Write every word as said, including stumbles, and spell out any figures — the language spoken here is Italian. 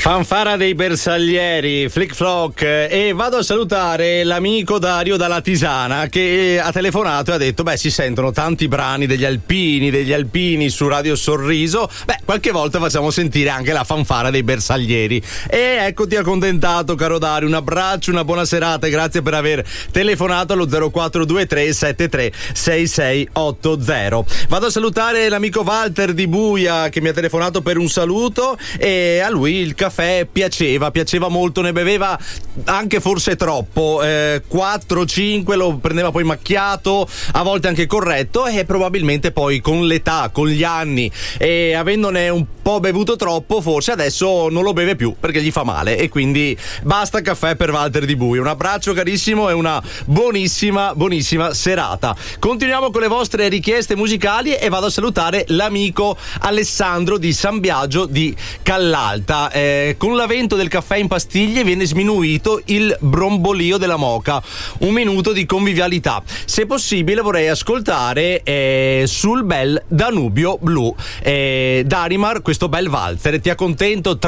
Fanfara dei bersaglieri, Flick Flock, e vado a salutare l'amico Dario dalla Tisana che ha telefonato e ha detto beh si sentono tanti brani degli alpini, degli alpini su Radio Sorriso, beh qualche volta facciamo sentire anche la fanfara dei bersaglieri e eccoti accontentato caro Dario, un abbraccio, una buona serata e grazie per aver telefonato allo zero quattro due tre sette tre sei sei otto zero. Vado a salutare l'amico Walter di Buia che mi ha telefonato per un saluto e a lui il caffè piaceva, piaceva molto, ne beveva anche forse troppo, eh, quattro cinque lo prendeva poi macchiato, a volte anche corretto e probabilmente poi con l'età, con gli anni e avendone un po' bevuto troppo forse adesso non lo beve più perché gli fa male e quindi basta caffè per Walter di Buia. Un abbraccio carissimo e una buonissima buonissima serata. Continuiamo con le vostre richieste musicali e vado a salutare l'amico Alessandro di San Biagio di Callalta. Eh, con l'avvento del caffè in pastiglie viene sminuito il brombolio della moka, un minuto di convivialità. Se possibile vorrei ascoltare eh, sul bel Danubio Blu eh, Darimar, questo bel valzer. Ti accontento